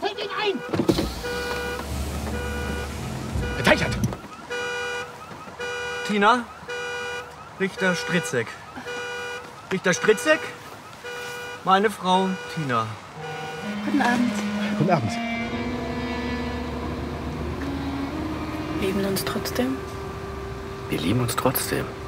fällt Ihnen ein? Herr Teichert! Tina, Richter Stritzek. Richter Stritzek, meine Frau Tina. Guten Abend. Guten Abend. Lieben uns trotzdem? Wir lieben uns trotzdem.